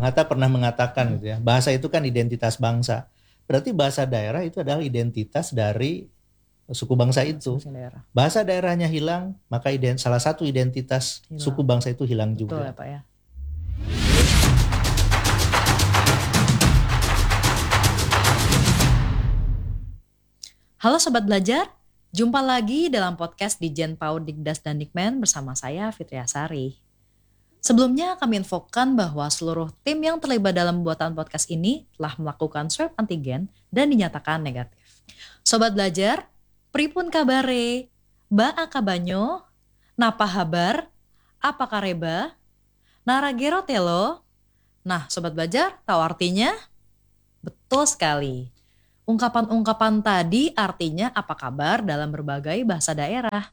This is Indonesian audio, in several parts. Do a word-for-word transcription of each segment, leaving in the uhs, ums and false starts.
Bung Hatta pernah mengatakan gitu ya, bahasa itu kan identitas bangsa. Berarti bahasa daerah itu adalah identitas dari suku bangsa itu. Daerah. Bahasa daerahnya hilang, maka ident- salah satu identitas hilang. Suku bangsa itu hilang Betul juga. ya Pak ya. Halo Sobat Belajar, jumpa lagi dalam podcast Dijen PAUD Dikdas dan Dikmen bersama saya Fitri Asari. Sebelumnya kami infokan bahwa seluruh tim yang terlibat dalam pembuatan podcast ini telah melakukan swab antigen dan dinyatakan negatif. Sobat Belajar, pripun kabare? Ba akabanyo? Napa habar? Apa kareba? Naragero telo? Nah Sobat Belajar, tahu artinya? Betul sekali. Ungkapan-ungkapan tadi artinya apa kabar dalam berbagai bahasa daerah.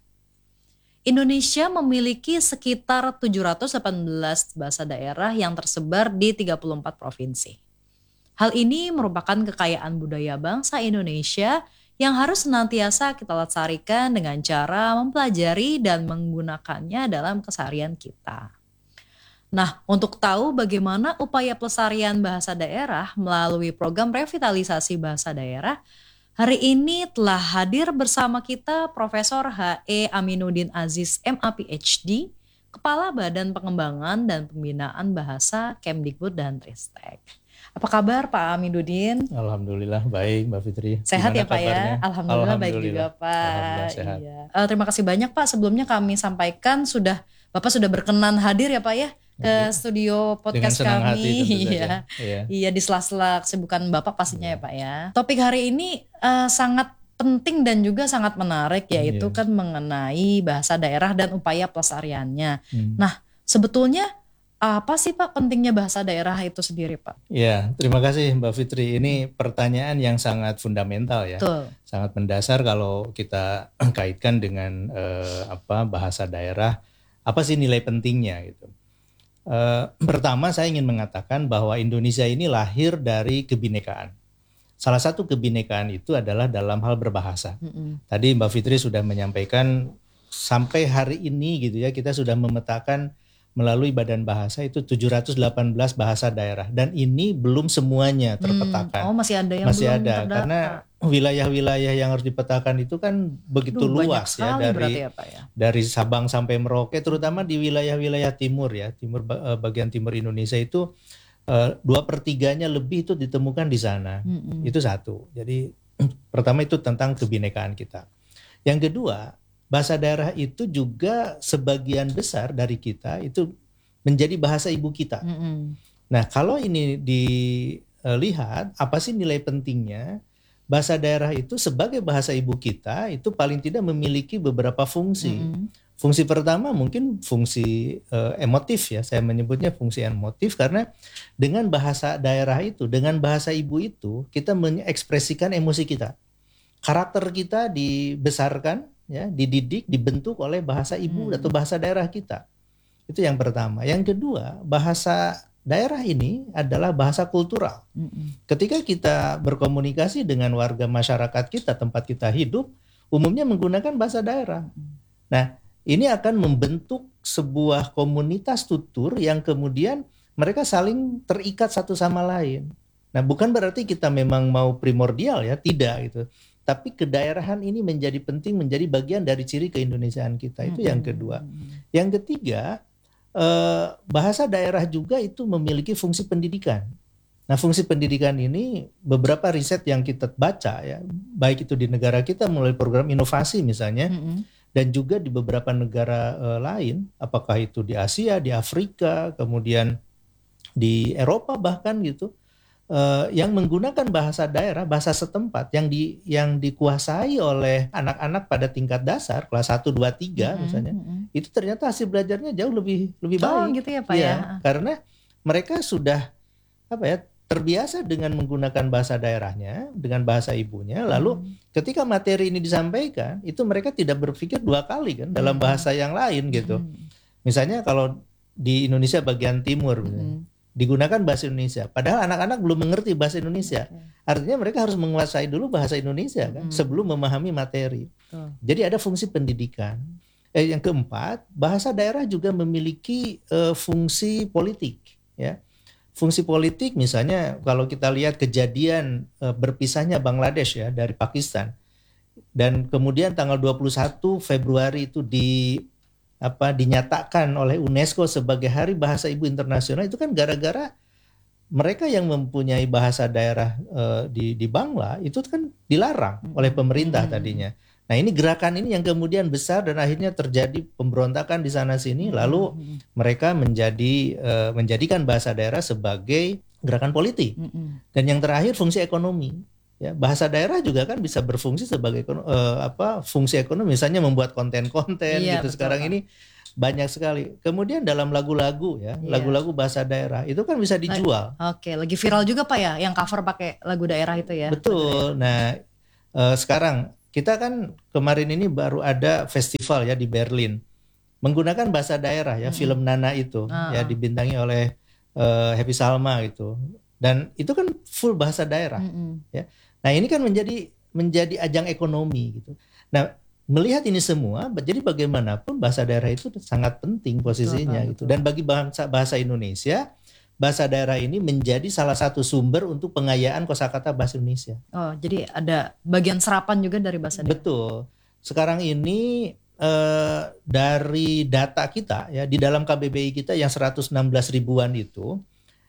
Indonesia memiliki sekitar tujuh ratus delapan belas bahasa daerah yang tersebar di tiga puluh empat provinsi. Hal ini merupakan kekayaan budaya bangsa Indonesia yang harus senantiasa kita lestarikan dengan cara mempelajari dan menggunakannya dalam keseharian kita. Nah, untuk tahu bagaimana upaya pelestarian bahasa daerah melalui program revitalisasi bahasa daerah, hari ini telah hadir bersama kita Profesor H E Aminuddin Aziz M A P H D, Kepala Badan Pengembangan dan Pembinaan Bahasa Kemdikbud dan Ristek. Apa kabar Pak Aminuddin? Alhamdulillah baik Mbak Fitri. Sehat Gimana ya Pak kabarnya? ya? Alhamdulillah, Alhamdulillah baik juga Pak. Alhamdulillah sehat. Iya. Uh, terima kasih banyak Pak. Sebelumnya kami sampaikan sudah Bapak sudah berkenan hadir ya Pak ya ke studio podcast kami. Hati, iya. iya. Iya di sela-sela kesibukan Bapak pastinya iya. ya Pak ya. Topik hari ini uh, sangat penting dan juga sangat menarik yaitu iya. kan mengenai bahasa daerah dan upaya pelestariannya. Hmm. Nah, sebetulnya apa sih Pak pentingnya bahasa daerah itu sendiri Pak? Ya, terima kasih Mbak Fitri. Ini pertanyaan yang sangat fundamental ya, Betul. Sangat mendasar kalau kita kaitkan dengan eh, apa bahasa daerah. Apa sih nilai pentingnya gitu? Eh, pertama saya ingin mengatakan bahwa Indonesia ini lahir dari kebinekaan. Salah satu kebinekaan itu adalah dalam hal berbahasa. Mm-hmm. Tadi Mbak Fitri sudah menyampaikan sampai hari ini gitu ya kita sudah memetakan melalui Badan Bahasa itu tujuh ratus delapan belas bahasa daerah dan ini belum semuanya terpetakan. Hmm, oh masih ada yang masih belum ada terdata. Karena wilayah-wilayah yang harus dipetakan itu kan begitu Duh, luas ya dari ya, Pak, ya dari Sabang sampai Merauke, terutama di wilayah-wilayah timur ya timur bagian timur Indonesia itu dua per tiganya lebih itu ditemukan di sana. Hmm. Itu satu. Jadi pertama itu tentang kebinekaan kita. Yang kedua, bahasa daerah itu juga sebagian besar dari kita itu menjadi bahasa ibu kita. Mm-hmm. Nah, kalau ini dilihat apa sih nilai pentingnya? Bahasa daerah itu sebagai bahasa ibu kita itu paling tidak memiliki beberapa fungsi. Mm-hmm. Fungsi pertama mungkin fungsi uh, emotif ya, saya menyebutnya fungsi emotif karena dengan bahasa daerah itu, dengan bahasa ibu itu kita mengekspresikan emosi kita. Karakter kita dibesarkan, ya, dididik, dibentuk oleh bahasa ibu hmm. atau bahasa daerah kita. Itu yang pertama. Yang kedua, bahasa daerah ini adalah bahasa kultural. Hmm. Ketika kita berkomunikasi dengan warga masyarakat kita, tempat kita hidup, umumnya menggunakan bahasa daerah. Nah, ini akan membentuk sebuah komunitas tutur yang kemudian mereka saling terikat satu sama lain. Nah, bukan berarti kita memang mau primordial ya, tidak gitu. Tapi kedaerahan ini menjadi penting, menjadi bagian dari ciri keindonesiaan kita. Itu yang kedua. Yang ketiga, eh, bahasa daerah juga itu memiliki fungsi pendidikan. Nah, fungsi pendidikan ini beberapa riset yang kita baca ya, baik itu di negara kita melalui program inovasi misalnya, mm-hmm. dan juga di beberapa negara eh, lain, apakah itu di Asia, di Afrika, kemudian di Eropa bahkan gitu. Uh, yang menggunakan bahasa daerah, bahasa setempat yang di yang dikuasai oleh anak-anak pada tingkat dasar kelas satu, dua, tiga mm-hmm, misalnya, mm-hmm. itu ternyata hasil belajarnya jauh lebih lebih baik. Oh, gitu ya Pak ya. ya. Karena mereka sudah apa ya terbiasa dengan menggunakan bahasa daerahnya, dengan bahasa ibunya, lalu mm-hmm. ketika materi ini disampaikan, itu mereka tidak berpikir dua kali kan dalam mm-hmm. bahasa yang lain gitu. Mm-hmm. Misalnya kalau di Indonesia bagian timur misalnya, mm-hmm. digunakan bahasa Indonesia. Padahal anak-anak belum mengerti bahasa Indonesia. Okay. Artinya mereka harus menguasai dulu bahasa Indonesia kan, hmm. sebelum memahami materi. Oh. Jadi ada fungsi pendidikan. Eh, yang keempat, bahasa daerah juga memiliki uh, fungsi politik. Ya, fungsi politik misalnya kalau kita lihat kejadian uh, berpisahnya Bangladesh ya dari Pakistan, dan kemudian tanggal dua puluh satu Februari itu di apa dinyatakan oleh UNESCO sebagai Hari Bahasa Ibu Internasional, itu kan gara-gara mereka yang mempunyai bahasa daerah uh, di di Bangla itu kan dilarang oleh pemerintah tadinya. Nah ini gerakan ini yang kemudian besar dan akhirnya terjadi pemberontakan di sana sini, lalu mereka menjadi uh, menjadikan bahasa daerah sebagai gerakan politik. Dan yang terakhir fungsi ekonomi. Ya, bahasa daerah juga kan bisa berfungsi sebagai uh, apa fungsi ekonomi, misalnya membuat konten-konten iya, gitu. betul, Sekarang Pak. ini banyak sekali. Kemudian dalam lagu-lagu ya, Iya. lagu-lagu bahasa daerah itu kan bisa dijual. Oke, lagi viral juga Pak ya, yang cover pakai lagu daerah itu ya. Betul. Nah, uh, sekarang kita kan kemarin ini baru ada festival ya di Berlin menggunakan bahasa daerah ya, mm-hmm. film Nana itu uh-uh. ya dibintangi oleh uh, Happy Salma gitu, dan itu kan full bahasa daerah, mm-hmm. ya. Nah ini kan menjadi menjadi ajang ekonomi gitu. Nah melihat ini semua, jadi bagaimanapun bahasa daerah itu sangat penting posisinya, betul, gitu. Betul. Dan bagi bahasa bahasa Indonesia, bahasa daerah ini menjadi salah satu sumber untuk pengayaan kosakata bahasa Indonesia. Oh, jadi ada bagian serapan juga dari bahasa daerah. Betul. Sekarang ini eh, dari data kita ya di dalam K B B I kita yang seratus enam belas ribuan itu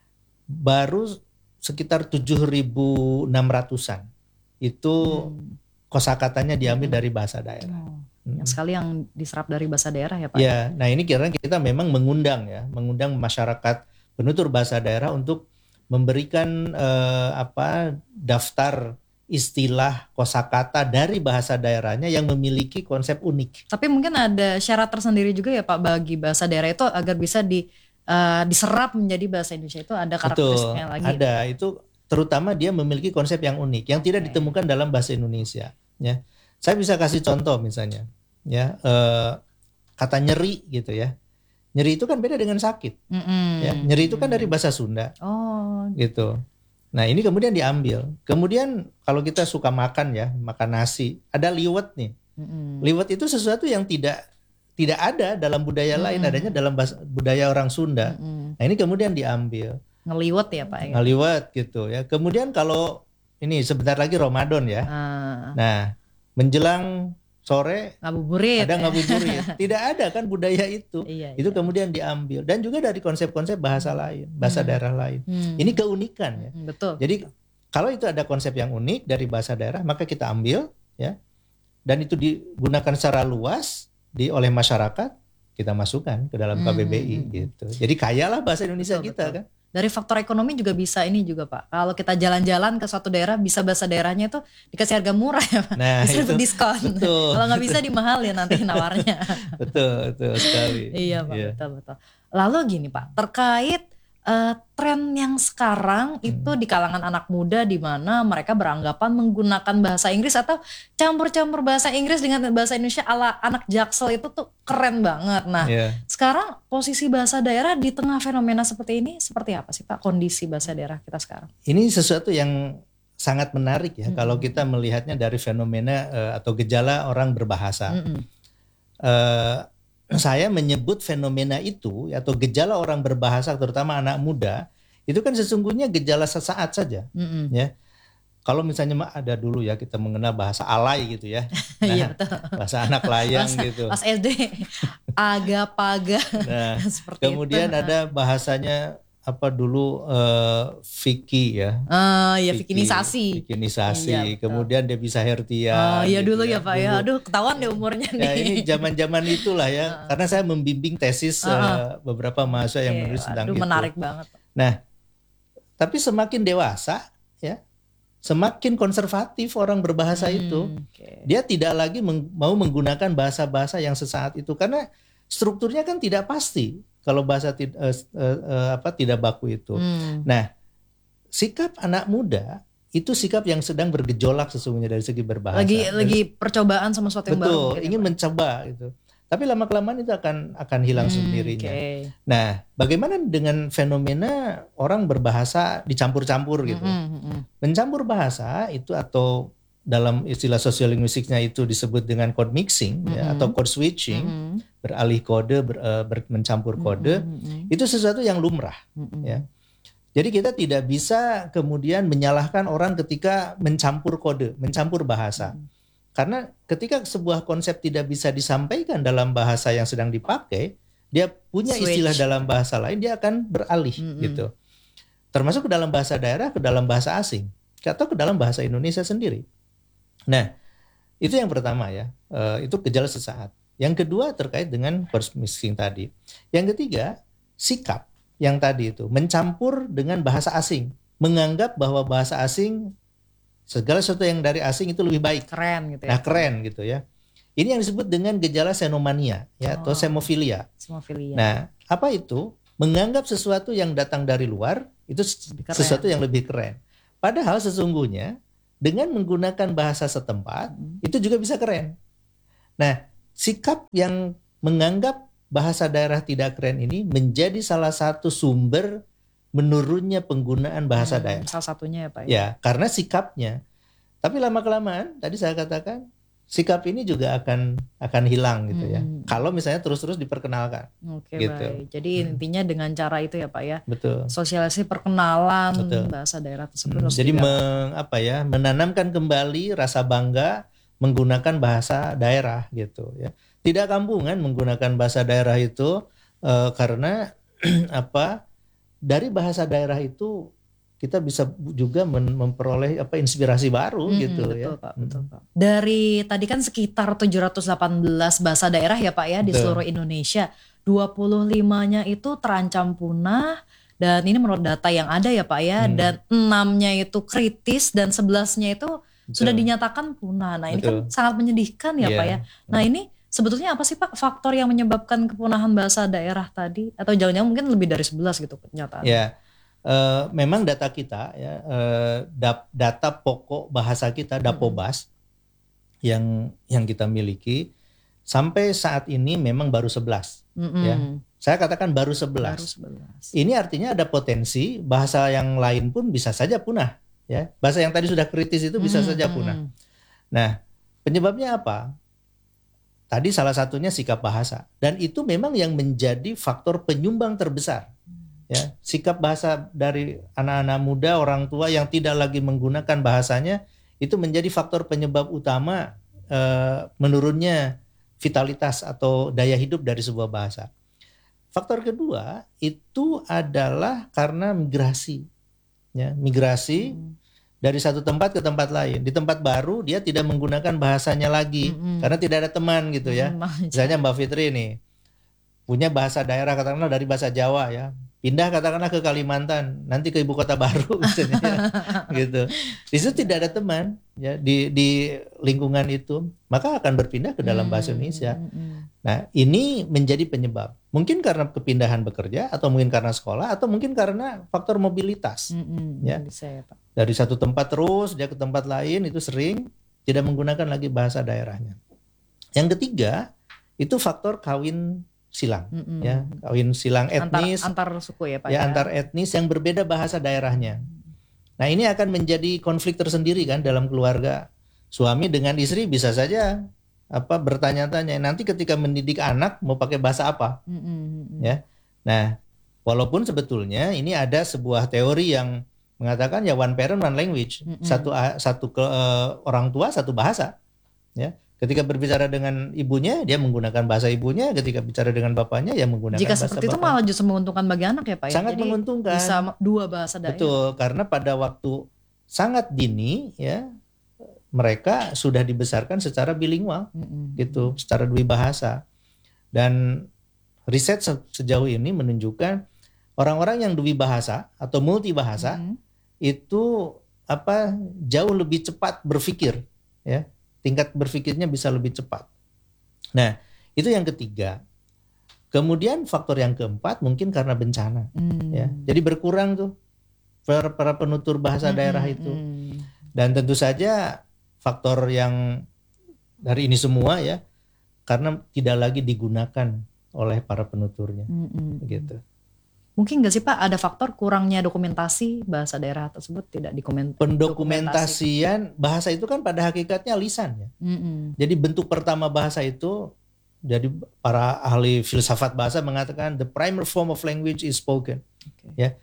baru sekitar tujuh ribu enam ratusan itu hmm. kosakatanya diambil hmm. dari bahasa daerah. Oh. Yang sekali yang diserap dari bahasa daerah ya Pak? Ya, nah ini kira kita memang mengundang ya, mengundang masyarakat penutur bahasa daerah untuk memberikan eh, apa daftar istilah kosakata dari bahasa daerahnya yang memiliki konsep unik. Tapi mungkin ada syarat tersendiri juga ya Pak bagi bahasa daerah itu agar bisa di uh, diserap menjadi bahasa Indonesia, itu ada karakteristiknya lagi. Ada, itu terutama dia memiliki konsep yang unik yang tidak okay. ditemukan dalam bahasa Indonesia. Ya, saya bisa kasih contoh misalnya, ya eh, kata nyeri gitu ya. Nyeri itu kan beda dengan sakit. Mm-hmm. Ya, nyeri itu kan dari bahasa Sunda. Oh. Gitu. Nah ini kemudian diambil. Kemudian kalau kita suka makan ya, makan nasi, ada liwet nih. Mm-hmm. Liwet itu sesuatu yang tidak tidak ada dalam budaya mm-hmm. lain, adanya dalam bahasa, budaya orang Sunda. Mm-hmm. Nah ini kemudian diambil. Ngeliwet ya Pak? Ya? Ngeliwet gitu ya. Kemudian kalau ini sebentar lagi Ramadan ya. Uh. Nah menjelang sore ngabuburit, ada ngabuburit. Tidak ada kan budaya itu. Iya, itu iya. Kemudian diambil dan juga dari konsep-konsep bahasa lain, bahasa hmm. daerah lain. Hmm. Ini keunikan ya. Hmm, betul. Jadi kalau itu ada konsep yang unik dari bahasa daerah, maka kita ambil ya. Dan itu digunakan secara luas di oleh masyarakat, kita masukkan ke dalam K B B I hmm. gitu. Jadi kayalah bahasa Indonesia betul, kita betul. Kan. Dari faktor ekonomi juga bisa ini juga Pak. Kalau kita jalan-jalan ke suatu daerah bisa bahasa daerahnya itu dikasih harga murah ya Pak. Nah, bisa itu, diskon. Kalau nggak bisa dimahalin nanti nawarnya. Betul, betul sekali. Iya Pak, yeah. betul betul. Lalu gini Pak, terkait uh, tren yang sekarang hmm. itu di kalangan anak muda di mana mereka beranggapan menggunakan bahasa Inggris atau campur-campur bahasa Inggris dengan bahasa Indonesia ala anak Jaksel itu tuh keren banget. Nah, yeah. sekarang posisi bahasa daerah di tengah fenomena seperti ini seperti apa sih Pak, kondisi bahasa daerah kita sekarang? Ini sesuatu yang sangat menarik ya hmm. kalau kita melihatnya dari fenomena uh, atau gejala orang berbahasa. Hmm. Uh, saya menyebut fenomena itu atau gejala orang berbahasa terutama anak muda itu kan sesungguhnya gejala sesaat saja, mm-hmm. ya. Kalau misalnya ada dulu ya kita mengenal bahasa alay gitu ya, nah, iya, betul. Bahasa anak layang bahasa, gitu. Pas S D, aga-paga. Nah, kemudian itu. Ada bahasanya apa dulu uh, Vicky ya, uh, ya Vikinisasi, Vikinisasi. Iya, kemudian dia bisa Hertia. Oh iya gitu dulu ya, ya Pak dulu. Ya, aduh ketahuan deh umurnya nih. Ya ini zaman-zaman itulah ya, uh. karena saya membimbing tesis uh. Uh, beberapa mahasiswa okay. yang menulis tentang aduh, itu. Menarik banget. Nah, tapi semakin dewasa ya, semakin konservatif orang berbahasa hmm, itu. Okay. Dia tidak lagi meng- mau menggunakan bahasa-bahasa yang sesaat itu karena strukturnya kan tidak pasti. Kalau bahasa tid, uh, uh, uh, apa tidak baku itu. Hmm. Nah, sikap anak muda itu sikap yang sedang bergejolak sesungguhnya dari segi berbahasa. Lagi dari, lagi percobaan sama sesuatu yang betul, baru. ingin ya, mencoba gitu. Tapi lama-kelamaan itu akan akan hilang hmm, sendirinya. Okay. Nah, bagaimana dengan fenomena orang berbahasa dicampur-campur gitu? Hmm, hmm, hmm. Mencampur bahasa itu atau dalam istilah sosiolinguistiknya itu disebut dengan code mixing mm-hmm. ya, atau code switching, mm-hmm. beralih kode, ber, uh, ber, mencampur kode, mm-hmm. itu sesuatu yang lumrah. Mm-hmm. Ya. Jadi kita tidak bisa kemudian menyalahkan orang ketika mencampur kode, mencampur bahasa. Hmm. Karena ketika sebuah konsep tidak bisa disampaikan dalam bahasa yang sedang dipakai, dia punya Switch. Istilah dalam bahasa lain, dia akan beralih hmm. gitu. Termasuk ke dalam bahasa daerah, ke dalam bahasa asing, atau ke dalam bahasa Indonesia sendiri. Nah, itu yang pertama ya, uh, itu gejala sesaat. Yang kedua terkait dengan first mixing tadi. Yang ketiga, sikap yang tadi itu mencampur dengan bahasa asing, menganggap bahwa bahasa asing segala sesuatu yang dari asing itu lebih baik, keren gitu ya. Nah, keren gitu ya. Ini yang disebut dengan gejala xenomania ya, oh, atau semofilia. Semofilia. Nah, apa itu? Menganggap sesuatu yang datang dari luar itu sesuatu yang lebih keren. Padahal sesungguhnya dengan menggunakan bahasa setempat hmm. itu juga bisa keren. Nah, sikap yang menganggap bahasa daerah tidak keren ini menjadi salah satu sumber menurunnya penggunaan bahasa hmm, daerah. Salah satunya ya Pak. Ya, ya karena sikapnya. Tapi lama-kelamaan tadi saya katakan sikap ini juga akan akan hilang gitu ya. Hmm. Kalau misalnya terus-terus diperkenalkan. Oke gitu. Baik. Jadi hmm. intinya dengan cara itu ya Pak ya. Betul. Sosialisasi perkenalan Betul. Bahasa daerah tersebut. Hmm. Jadi meng, apa ya menanamkan kembali rasa bangga menggunakan bahasa daerah gitu ya. Tidak kampungan menggunakan bahasa daerah itu uh, karena apa dari bahasa daerah itu kita bisa juga men- memperoleh apa inspirasi baru hmm, gitu betul, ya. Pak, betul Pak. Dari tadi kan sekitar tujuh ratus delapan belas bahasa daerah ya Pak ya di betul. Seluruh Indonesia. dua puluh limanya itu terancam punah dan ini menurut data yang ada ya Pak ya hmm. dan enamnya itu kritis dan sebelasnya itu betul. Sudah dinyatakan punah. Nah, ini betul. Kan sangat menyedihkan ya yeah. Pak ya. Nah, ini sebetulnya apa sih Pak faktor yang menyebabkan kepunahan bahasa daerah tadi? Atau jangan-jangan mungkin lebih dari sebelas gitu kenyataan? Ya, uh, memang data kita ya, uh, dap, data pokok bahasa kita Dapobas mm-hmm. yang yang kita miliki sampai saat ini memang baru sebelas. Mm-hmm. Ya, saya katakan baru sebelas. Baru sebelas. Ini artinya ada potensi bahasa yang lain pun bisa saja punah. Ya, bahasa yang tadi sudah kritis itu bisa mm-hmm. saja punah. Nah, penyebabnya apa? Tadi salah satunya sikap bahasa dan itu memang yang menjadi faktor penyumbang terbesar ya sikap bahasa dari anak-anak muda orang tua yang tidak lagi menggunakan bahasanya itu menjadi faktor penyebab utama eh, menurunnya vitalitas atau daya hidup dari sebuah bahasa. Faktor kedua itu adalah karena migrasi ya migrasi hmm. dari satu tempat ke tempat lain. Di tempat baru dia tidak menggunakan bahasanya lagi mm-hmm. karena tidak ada teman gitu ya. Mm-hmm. Misalnya Mbak Fitri nih punya bahasa daerah katakanlah dari bahasa Jawa ya. Pindah katakanlah ke Kalimantan, nanti ke ibu kota baru misalnya ya. gitu. Di situ tidak ada teman ya di di lingkungan itu, maka akan berpindah ke dalam bahasa Indonesia. Mm-hmm. Nah, ini menjadi penyebab. Mungkin karena kepindahan bekerja atau mungkin karena sekolah atau mungkin karena faktor mobilitas. Mm-hmm. Ya. Bisa ya, Pak. Dari satu tempat terus dia ke tempat lain itu sering tidak menggunakan lagi bahasa daerahnya. Yang ketiga itu faktor kawin silang, mm-hmm. ya kawin silang etnis, antar, antar suku ya Pak. Ya, ya antar etnis yang berbeda bahasa daerahnya. Nah ini akan menjadi konflik tersendiri kan dalam keluarga. Suami dengan istri bisa saja apa bertanya-tanya nanti ketika mendidik anak mau pakai bahasa apa, mm-hmm. ya. Nah walaupun sebetulnya ini ada sebuah teori yang mengatakan ya one parent one language, mm-hmm. satu satu ke, uh, orang tua satu bahasa, ya. Ketika berbicara dengan ibunya dia menggunakan bahasa ibunya, ketika bicara dengan bapaknya ya menggunakan Jika bahasa seperti bapaknya. Itu malah justru menguntungkan bagi anak ya Pak ya. Sangat Jadi menguntungkan. Bisa dua bahasa daerah. Betul, karena pada waktu sangat dini ya mereka sudah dibesarkan secara bilingual, mm-hmm. gitu, secara dua bahasa. Dan riset se- sejauh ini menunjukkan orang-orang yang dua bahasa atau multi bahasa mm-hmm. itu apa jauh lebih cepat berpikir, ya, tingkat berpikirnya bisa lebih cepat. Nah, itu yang ketiga. Kemudian faktor yang keempat mungkin karena bencana, mm. ya. Jadi berkurang tuh para, para penutur bahasa mm-hmm. daerah itu. Dan tentu saja faktor yang dari ini semua ya karena tidak lagi digunakan oleh para penuturnya, mm-hmm. gitu. Mungkin nggak sih Pak ada faktor kurangnya dokumentasi bahasa daerah tersebut tidak dikomentasi? Pendokumentasian bahasa itu kan pada hakikatnya lisan ya. Mm-hmm. Jadi bentuk pertama bahasa itu, jadi para ahli filsafat bahasa mengatakan the primary form of language is spoken. Okay. Ya,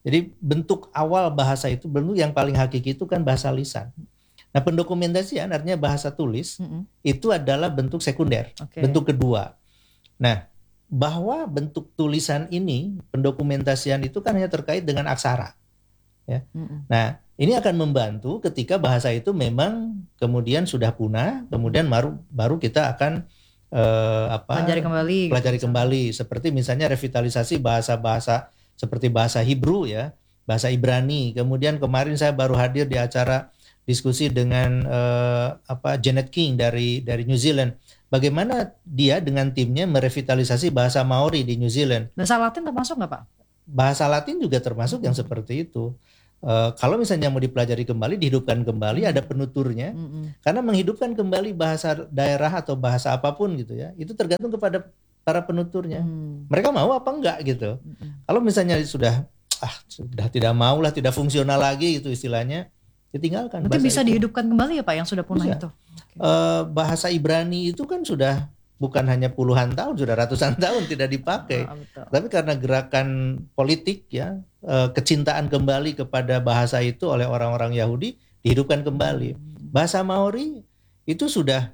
Jadi bentuk awal bahasa itu, bentuk yang paling hakiki itu kan bahasa lisan. Nah, pendokumentasian artinya bahasa tulis mm-hmm. itu adalah bentuk sekunder, okay. bentuk kedua. Nah, bahwa bentuk tulisan ini, pendokumentasian itu kan hanya terkait dengan aksara. Ya. Mm-hmm. Nah, ini akan membantu ketika bahasa itu memang kemudian sudah punah, kemudian baru baru kita akan eh, apa? pelajari kembali. Pelajari gitu. kembali. Seperti misalnya revitalisasi bahasa-bahasa seperti bahasa Hebrew ya, bahasa Ibrani. Kemudian kemarin saya baru hadir di acara diskusi dengan uh, apa Janet King dari dari New Zealand. Bagaimana dia dengan timnya merevitalisasi bahasa Maori di New Zealand. Bahasa Latin termasuk nggak Pak? Bahasa Latin juga termasuk yang seperti itu. Uh, kalau misalnya mau dipelajari kembali, dihidupkan kembali, ada penuturnya. Mm-hmm. Karena menghidupkan kembali bahasa daerah atau bahasa apapun gitu ya, itu tergantung kepada para penuturnya. Mm. Mereka mau apa enggak gitu. Mm-hmm. Kalau misalnya sudah ah sudah tidak mau lah, tidak fungsional lagi gitu istilahnya, ditinggalkan. Nanti bisa itu dihidupkan kembali ya Pak yang sudah punah bisa. Itu. Okay. Uh, bahasa Ibrani itu kan sudah bukan hanya puluhan tahun, sudah ratusan tahun tidak dipakai. Oh, tapi karena gerakan politik ya, uh, kecintaan kembali kepada bahasa itu oleh orang-orang Yahudi dihidupkan kembali. Bahasa Maori itu sudah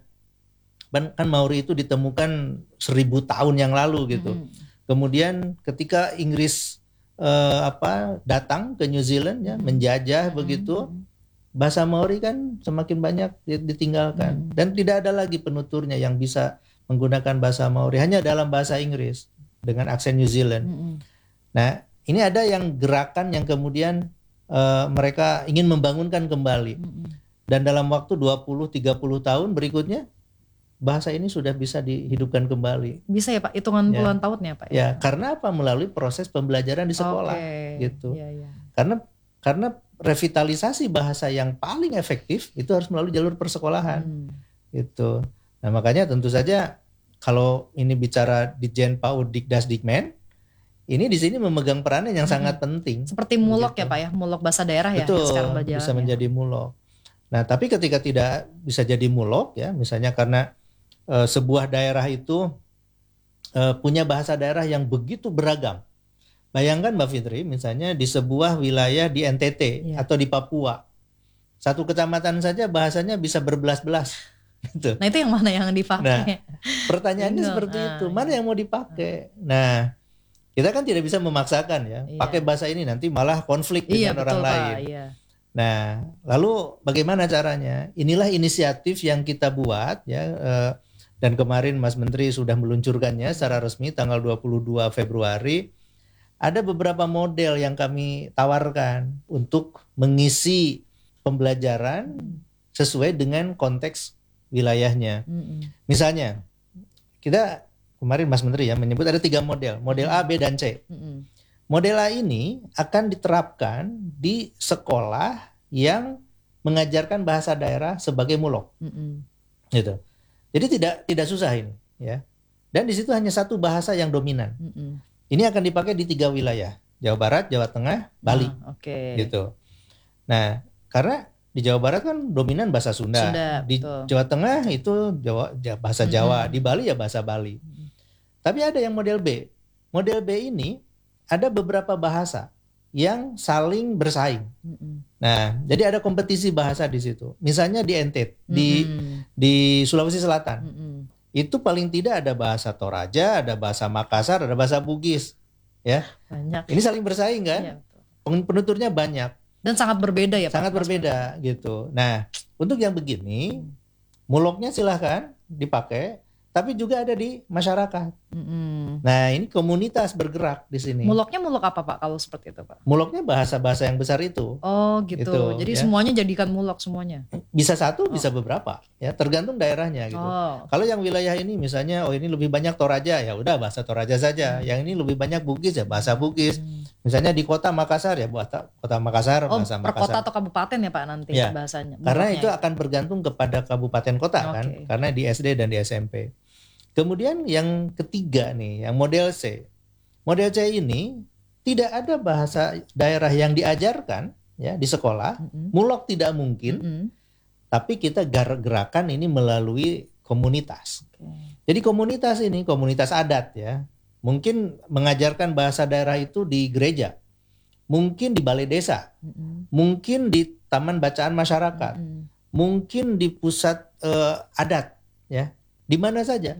kan Maori itu ditemukan seribu tahun yang lalu gitu. Hmm. Kemudian ketika Inggris uh, apa datang ke New Zealand ya, menjajah hmm. begitu. Bahasa Maori kan semakin banyak ditinggalkan hmm. dan tidak ada lagi penuturnya yang bisa menggunakan bahasa Maori, hanya dalam bahasa Inggris dengan aksen New Zealand. Hmm. Nah, ini ada yang gerakan yang kemudian uh, mereka ingin membangunkan kembali. Hmm. Dan dalam waktu dua puluh sampai tiga puluh tahun berikutnya bahasa ini sudah bisa dihidupkan kembali. Bisa ya Pak, hitungan ya. puluhan tahun ya Pak? Ya, ya, karena apa? Melalui proses pembelajaran di sekolah okay. gitu. Ya, ya. Karena karena revitalisasi bahasa yang paling efektif itu harus melalui jalur persekolahan, hmm. gitu. Nah makanya tentu saja kalau ini bicara Ditjen PAUD Dikdasdikmen, ini di sini memegang peranan yang hmm. sangat penting. Seperti mulok gitu. Ya Pak ya, mulok bahasa daerah ya. Betul, yang bisa ya. menjadi mulok. Nah tapi ketika tidak bisa jadi mulok ya, misalnya karena e, sebuah daerah itu e, punya bahasa daerah yang begitu beragam. Bayangkan Mbak Fitri, misalnya di sebuah wilayah di N T T ya. Atau di Papua, satu kecamatan saja bahasanya bisa berbelas-belas. Gitu. Nah itu yang mana yang dipakai? Nah, pertanyaannya Bingung. seperti ah, itu, mana ya. yang mau dipakai? Nah, kita kan tidak bisa memaksakan ya, iya. pakai bahasa ini nanti malah konflik iya, dengan betul, orang Pak, lain. Iya. Nah, lalu bagaimana caranya? Inilah inisiatif yang kita buat ya, eh, dan kemarin Mas Menteri sudah meluncurkannya secara resmi tanggal dua puluh dua Februari. Ada beberapa model yang kami tawarkan untuk mengisi pembelajaran sesuai dengan konteks wilayahnya. Mm-hmm. Misalnya, kita kemarin Mas Menteri ya menyebut ada tiga model, model A, B, dan C. Mm-hmm. Model A ini akan diterapkan di sekolah yang mengajarkan bahasa daerah sebagai mulok, mm-hmm. gitu. Jadi tidak tidak susah ini, ya. Dan di situ hanya satu bahasa yang dominan. Mm-hmm. Ini akan dipakai di tiga wilayah, Jawa Barat, Jawa Tengah, Bali, nah, okay. gitu. Nah, karena di Jawa Barat kan dominan bahasa Sunda, Sunda di betul. Jawa Tengah itu Jawa bahasa Jawa, mm-hmm. di Bali ya bahasa Bali. Mm-hmm. Tapi ada yang model B. Model B ini ada beberapa bahasa yang saling bersaing. Mm-hmm. Nah, jadi ada kompetisi bahasa di situ. Misalnya di N T T, mm-hmm. di di Sulawesi Selatan. Mm-hmm. Itu paling tidak ada bahasa Toraja, ada bahasa Makassar, ada bahasa Bugis, ya. Banyak. Ini saling bersaing kan? Iya, penuturnya banyak. Dan sangat berbeda ya Pak? Sangat berbeda gitu. Nah, untuk yang begini, muloknya silahkan dipakai, tapi juga ada di masyarakat. Mm-hmm. Nah, ini komunitas bergerak di sini. Muloknya mulok apa Pak kalau seperti itu Pak? Muloknya bahasa-bahasa yang besar itu. Oh gitu. gitu Jadi ya. Semuanya jadikan mulok semuanya? Bisa satu, oh. bisa beberapa. Ya, tergantung daerahnya gitu. Oh. Kalau yang wilayah ini misalnya, oh ini lebih banyak Toraja, ya udah bahasa Toraja saja. Hmm. Yang ini lebih banyak Bugis ya bahasa Bugis. Hmm. Misalnya di kota Makassar ya bahasa kota Makassar, oh, bahasa per Makassar. kota atau kabupaten ya Pak nanti ya. bahasanya? Karena itu akan bergantung kepada kabupaten kota okay. kan. Karena di S D dan di S M P. Kemudian yang ketiga nih, yang model C. Model C ini tidak ada bahasa daerah yang diajarkan ya di sekolah, mm-hmm. mulok tidak mungkin, mm-hmm. tapi kita gerakan ini melalui komunitas. Okay. Jadi komunitas ini, komunitas adat ya, mungkin mengajarkan bahasa daerah itu di gereja. mungkin di balai desa, Mm-mm. mungkin di taman bacaan masyarakat, Mm-mm. mungkin di pusat uh, adat, ya, di mana saja.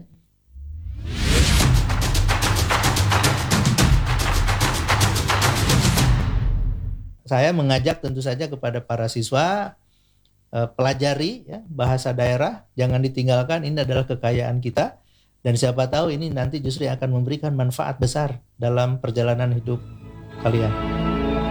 Saya mengajak tentu saja kepada para siswa, uh, pelajari ya, bahasa daerah, jangan ditinggalkan, ini adalah kekayaan kita. Dan siapa tahu ini nanti justru akan memberikan manfaat besar dalam perjalanan hidup kalian.